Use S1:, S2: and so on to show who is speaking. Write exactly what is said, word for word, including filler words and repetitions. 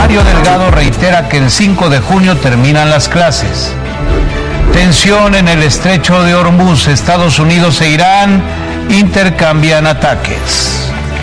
S1: Mario Delgado reitera que el cinco de junio terminan las clases. Tensión en el estrecho de Hormuz. Estados Unidos e Irán intercambian ataques.